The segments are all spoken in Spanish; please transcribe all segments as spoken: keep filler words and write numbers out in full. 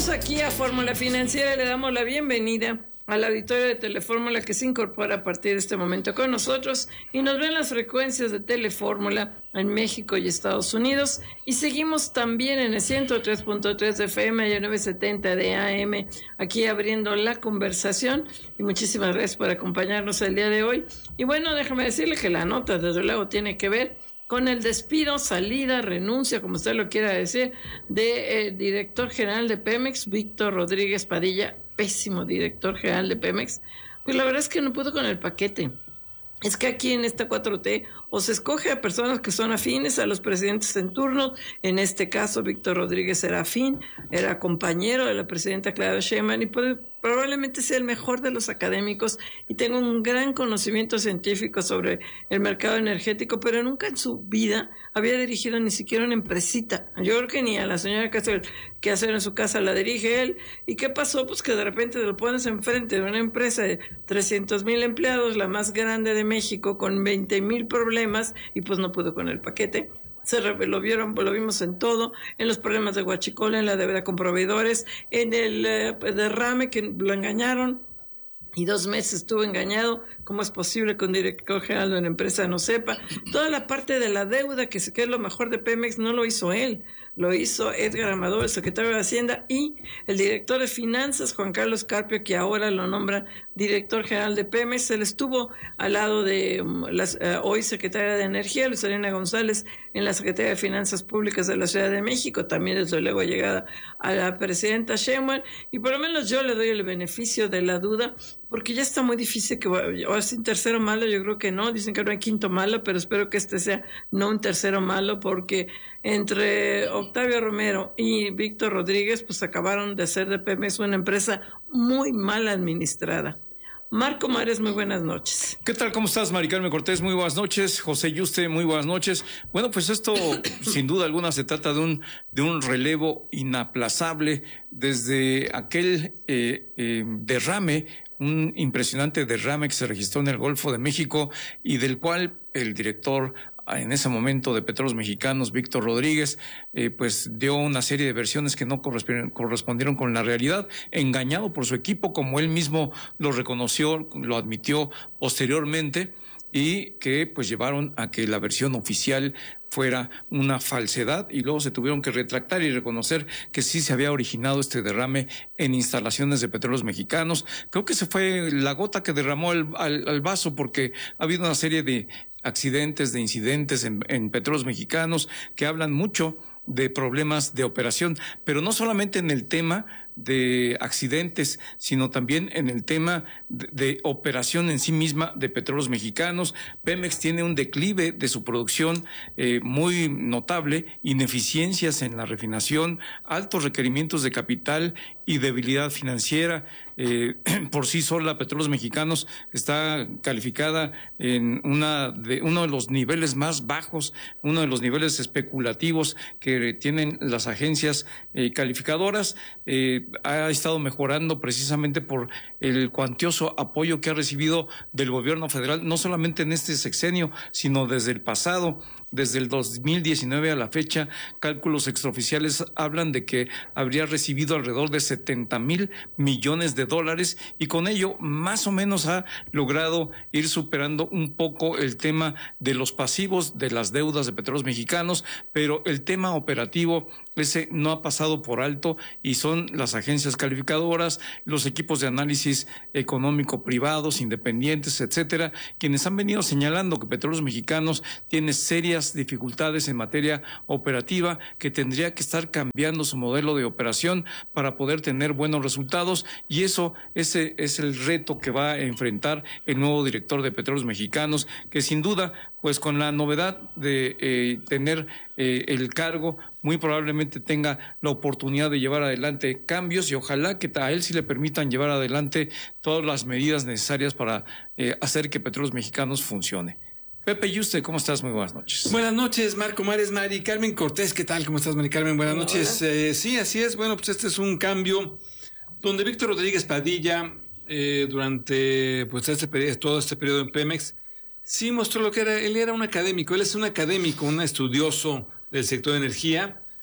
Regresamos aquí a Fórmula Financiera y le damos la bienvenida al auditorio de Telefórmula que se incorpora a partir de este momento con nosotros y nos ven las frecuencias de Telefórmula en México y Estados Unidos, y seguimos también en el ciento tres punto tres de F M y el novecientos setenta de A M aquí abriendo la conversación, y muchísimas gracias por acompañarnos el día de hoy. Y bueno, déjame decirle que la nota desde luego tiene que ver con el despido, salida, renuncia, como usted lo quiera decir, de eh, director general de Pemex, Víctor Rodríguez Padilla, pésimo director general de Pemex. Pues la verdad es que no pudo con el paquete. Es que aquí en esta cuatro T o se escoge a personas que son afines a los presidentes en turno. En este caso, Víctor Rodríguez era afín, era compañero de la presidenta Claudia Sheinbaum y puede, probablemente sea el mejor de los académicos y tenga un gran conocimiento científico sobre el mercado energético, pero nunca en su vida había dirigido ni siquiera una empresita. Yo creo que ni a la señora que hace, que hace en su casa la dirige él. ¿Y qué pasó? Pues que de repente te lo pones enfrente de una empresa de trescientos mil empleados, la más grande de México, con veinte mil problemas, y pues no pudo con el paquete. Se lo vieron, lo vimos en todo, en los problemas de Huachicol, en la deuda con proveedores, en el eh, derrame que lo engañaron y dos meses estuvo engañado. ¿Cómo es posible que un director general de una empresa no sepa? Toda la parte de la deuda, que es lo mejor de Pemex, no lo hizo él, lo hizo Edgar Amador, el secretario de Hacienda, y el director de Finanzas, Juan Carlos Carpio, que ahora lo nombra director general de Pemex. Él estuvo al lado de um, las, uh, hoy secretaria de Energía, Luis Elena González, en la Secretaría de Finanzas Públicas de la Ciudad de México, también desde luego llegada a la presidenta Sheinbaum, y por lo menos yo le doy el beneficio de la duda, porque ya está muy difícil que ahora sin tercero malo, yo creo que no, dicen que no hay quinto malo, pero espero que este sea no un tercero malo, porque entre Octavio Romero y Víctor Rodríguez pues acabaron de hacer de Pemex una empresa muy mal administrada. Marco Mares, muy buenas noches. ¿Qué tal? ¿Cómo estás, Mari Carmen Cortés? Muy buenas noches. José Yuste, muy buenas noches. Bueno, pues esto, sin duda alguna, se trata de un de un relevo inaplazable desde aquel eh, eh, derrame, un impresionante derrame que se registró en el Golfo de México y del cual el director en ese momento de Petróleos Mexicanos, Víctor Rodríguez, eh, pues dio una serie de versiones que no correspondieron, correspondieron con la realidad, engañado por su equipo, como él mismo lo reconoció, lo admitió posteriormente, y que pues llevaron a que la versión oficial fuera una falsedad, y luego se tuvieron que retractar y reconocer que sí se había originado este derrame en instalaciones de Petróleos Mexicanos. Creo que se fue la gota que derramó el, al, al vaso, porque ha habido una serie de accidentes, de incidentes en, en Petróleos Mexicanos que hablan mucho de problemas de operación, pero no solamente en el tema de accidentes, sino también en el tema de, de operación en sí misma de Petróleos Mexicanos. Pemex tiene un declive de su producción eh, muy notable, ineficiencias en la refinación, altos requerimientos de capital y debilidad financiera. Eh, por sí sola, Petróleos Mexicanos está calificada en una de uno de los niveles más bajos, uno de los niveles especulativos que tienen las agencias eh, calificadoras. Eh, ha estado mejorando precisamente por el cuantioso apoyo que ha recibido del gobierno federal, no solamente en este sexenio, sino desde el pasado. Desde el dos mil diecinueve a la fecha, cálculos extraoficiales hablan de que habría recibido alrededor de setenta mil millones de dólares, y con ello más o menos ha logrado ir superando un poco el tema de los pasivos de las deudas de Petróleos Mexicanos, pero el tema operativo ese no ha pasado por alto, y son las agencias calificadoras, los equipos de análisis económico privados, independientes, etcétera, quienes han venido señalando que Petróleos Mexicanos tiene serias dificultades en materia operativa, que tendría que estar cambiando su modelo de operación para poder tener buenos resultados, y eso ese es el reto que va a enfrentar el nuevo director de Petróleos Mexicanos, que sin duda, pues con la novedad de eh, tener eh, el cargo, muy probablemente tenga la oportunidad de llevar adelante cambios, y ojalá que a él sí le permitan llevar adelante todas las medidas necesarias para eh, hacer que Petróleos Mexicanos funcione. Pepe Yuste, ¿cómo estás? Muy buenas noches. Buenas noches, Marco Mares, Mari Carmen Cortés, ¿qué tal? ¿Cómo estás, Mari Carmen? Buenas Hola. noches. Eh, sí, así es. Bueno, pues este es un cambio donde Víctor Rodríguez Padilla, eh, durante pues este periodo, todo este periodo en Pemex, sí mostró lo que era. Él era un académico, él es un académico, un estudioso del sector de energía,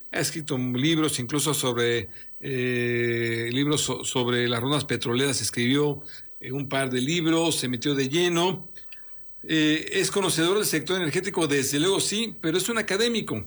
ha escrito libros incluso sobre eh, libros so, sobre las rondas petroleras, escribió eh, un par de libros, se metió de lleno, eh, es conocedor del sector energético, desde luego sí, pero es un académico.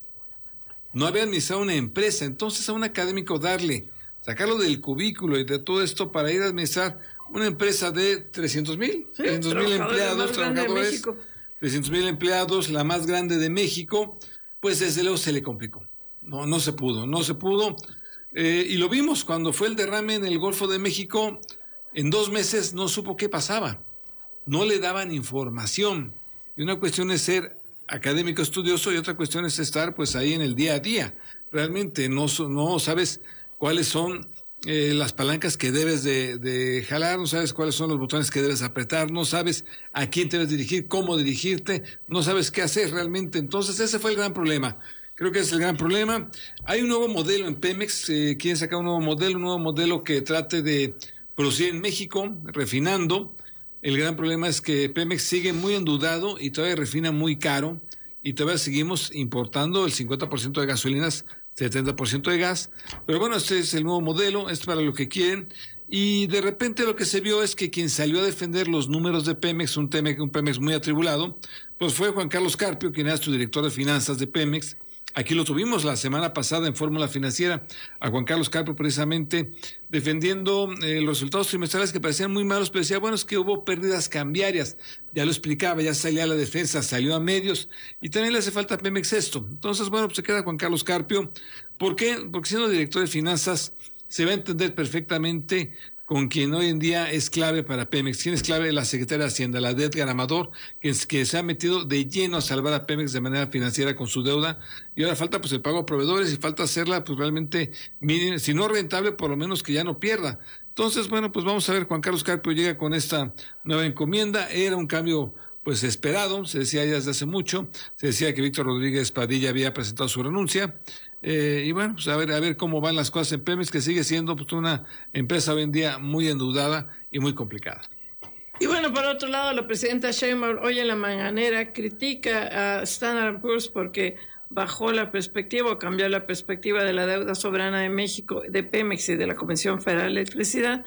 No había administrado una empresa, entonces a un académico darle, sacarlo del cubículo y de todo esto para ir a administrar una empresa de trescientos mil, sí, trescientos mil empleados, trabajadores, trescientos mil empleados, la más grande de México, pues desde luego se le complicó. No, no se pudo, no se pudo. Eh, y lo vimos cuando fue el derrame en el Golfo de México, en dos meses no supo qué pasaba. No le daban información. Y una cuestión es ser académico estudioso y otra cuestión es estar pues ahí en el día a día. Realmente no, no sabes cuáles son eh, las palancas que debes de, de jalar, no sabes cuáles son los botones que debes apretar, no sabes a quién te debes dirigir, cómo dirigirte, no sabes qué hacer realmente. Entonces ese fue el gran problema. Creo que ese es el gran problema. Hay un nuevo modelo en Pemex, eh, quieren sacar un nuevo modelo, un nuevo modelo que trate de producir en México, refinando. El gran problema es que Pemex sigue muy endeudado y todavía refina muy caro y todavía seguimos importando el cincuenta por ciento de gasolinas, setenta por ciento de gas. Pero bueno, este es el nuevo modelo, es para lo que quieren. Y de repente lo que se vio es que quien salió a defender los números de Pemex, un Pemex, un Pemex muy atribulado, pues fue Juan Carlos Carpio, quien era su director de finanzas de Pemex. Aquí lo tuvimos la semana pasada en Fórmula Financiera, a Juan Carlos Carpio precisamente defendiendo eh, los resultados trimestrales que parecían muy malos, pero decía, bueno, es que hubo pérdidas cambiarias, ya lo explicaba, ya salía a la defensa, salió a medios, y también le hace falta a Pemex esto. Entonces, bueno, pues se queda Juan Carlos Carpio. ¿Por qué? Porque siendo director de finanzas se va a entender perfectamente con quien hoy en día es clave para Pemex. ¿Quién es clave? La secretaria de Hacienda, la de Edgar Amador, que, es, que se ha metido de lleno a salvar a Pemex de manera financiera con su deuda. Y ahora falta pues el pago a proveedores y falta hacerla pues realmente, mínima, si no rentable, por lo menos que ya no pierda. Entonces, bueno, pues vamos a ver, Juan Carlos Carpio llega con esta nueva encomienda. Era un cambio pues esperado, se decía ya desde hace mucho, se decía que Víctor Rodríguez Padilla había presentado su renuncia. Eh, y bueno, pues a ver, a ver cómo van las cosas en Pemex, que sigue siendo pues una empresa hoy en día muy endeudada y muy complicada. Y bueno, por otro lado, la presidenta Sheinbaum hoy en la mañanera critica a Standard and Poor's porque bajó la perspectiva o cambió la perspectiva de la deuda soberana de México, de Pemex y de la Comisión Federal de Electricidad,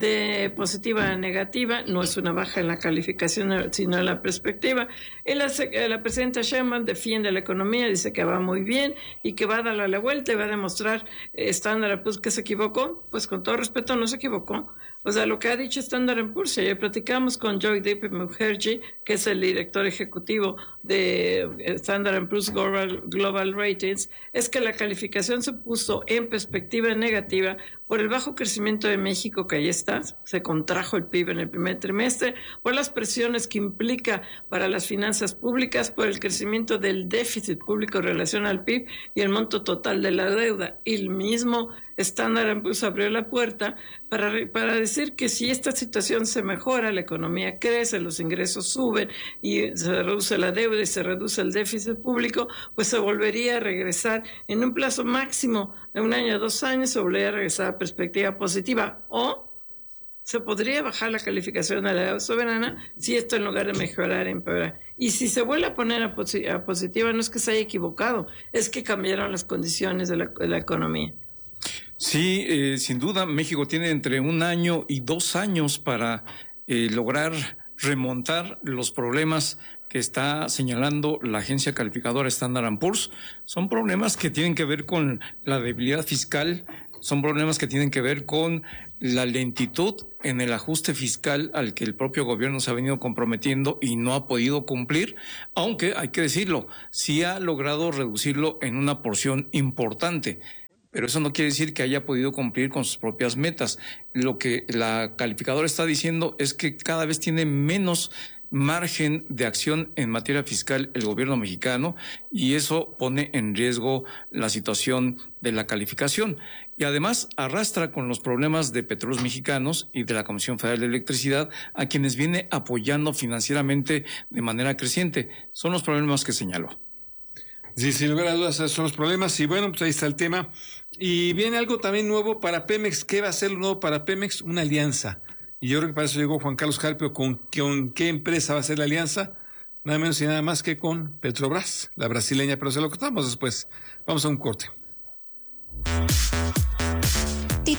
de positiva a negativa. No es una baja en la calificación, sino en la perspectiva. Y la, la presidenta Sheinbaum defiende la economía, dice que va muy bien y que va a darle la vuelta y va a demostrar eh, Standard and Poor's que se equivocó. Pues con todo respeto, no se equivocó. O sea, lo que ha dicho Standard and Poor's, ayer platicamos con Joydeep Mukherjee, que es el director ejecutivo de Standard and Poor's Global, Global Ratings, es que la calificación se puso en perspectiva negativa por el bajo crecimiento de México, que ahí está, se contrajo el P I B en el primer trimestre, por las presiones que implica para las finanzas públicas, por el crecimiento del déficit público en relación al P I B y el monto total de la deuda. Y el mismo Standard and Poor's abrió la puerta para, para decir que si esta situación se mejora, la economía crece, los ingresos suben y se reduce la deuda y se reduce el déficit público, pues se volvería a regresar en un plazo máximo de un año o dos años, se volvería a regresar a perspectiva positiva, o se podría bajar la calificación de la deuda soberana si esto en lugar de mejorar empeora. Y si se vuelve a poner a, posi- a positiva, no es que se haya equivocado, es que cambiaron las condiciones de la, de la economía. Sí, eh, sin duda, México tiene entre un año y dos años para eh, lograr remontar los problemas que está señalando la agencia calificadora Standard and Poor's. Son problemas que tienen que ver con la debilidad fiscal, son problemas que tienen que ver con la lentitud en el ajuste fiscal al que el propio gobierno se ha venido comprometiendo y no ha podido cumplir, aunque hay que decirlo, sí ha logrado reducirlo en una porción importante. Pero eso no quiere decir que haya podido cumplir con sus propias metas. Lo que la calificadora está diciendo es que cada vez tiene menos margen de acción en materia fiscal el gobierno mexicano y eso pone en riesgo la situación de la calificación. Y además arrastra con los problemas de Petróleos Mexicanos y de la Comisión Federal de Electricidad a quienes viene apoyando financieramente de manera creciente. Son los problemas que señaló. Sí, sin lugar a dudas, esos son los problemas. Y bueno, pues ahí está el tema. Y viene algo también nuevo para Pemex. ¿Qué va a ser lo nuevo para Pemex? Una alianza. Y yo creo que para eso llegó Juan Carlos Carpio. ¿Con, con qué empresa va a ser la alianza? Nada menos y nada más que con Petrobras, la brasileña. Pero se lo contamos después. Vamos a un corte.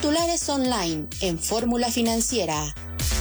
Titulares online en Fórmula Financiera.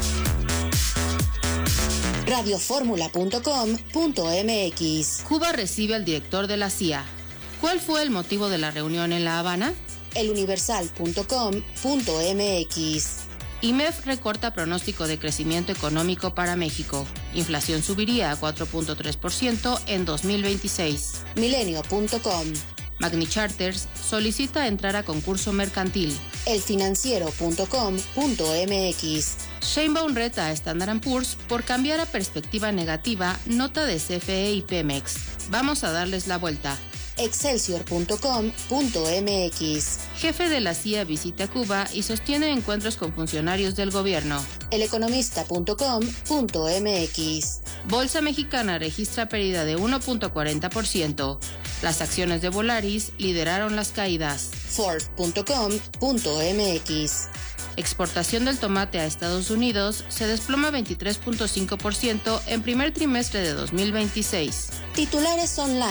radio fórmula punto com punto m x. Cuba recibe al director de la C I A. ¿Cuál fue el motivo de la reunión en La Habana? el universal punto com punto m x. I M E F recorta pronóstico de crecimiento económico para México. Inflación subiría a cuatro punto tres por ciento en dos mil veintiséis. milenio punto com. Magni Charters solicita entrar a concurso mercantil. el financiero punto com punto m x. Sheinbaum reta a Standard and Poor's por cambiar a perspectiva negativa nota de C F E y Pemex. Vamos a darles la vuelta. excelsior punto com punto m x. Jefe de la C I A visita Cuba y sostiene encuentros con funcionarios del gobierno. el economista punto com punto m x. Bolsa Mexicana registra pérdida de uno punto cuarenta por ciento. Las acciones de Volaris lideraron las caídas. ford punto com punto m x. Exportación del tomate a Estados Unidos se desploma veintitrés punto cinco por ciento en primer trimestre de dos mil veintiséis. Titulares online